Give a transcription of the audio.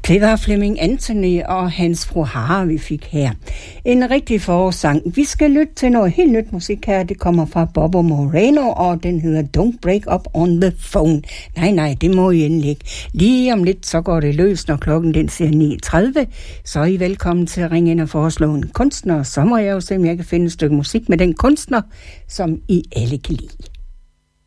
Det var Flemming Anthony og hans fru Hare, vi fik her. En rigtig forårssang. Vi skal lytte til noget helt nyt musik her. Det kommer fra Bobo Moreno, og den hedder Don't Break Up on the Phone. Nej, det må I endelig ikke. Lige om lidt, så går det løs, når klokken den siger 9:30. Så er I velkommen til at ringe ind og foreslå en kunstner. Så må jeg jo se, om jeg kan finde et stykke musik med den kunstner, som I alle kan lide.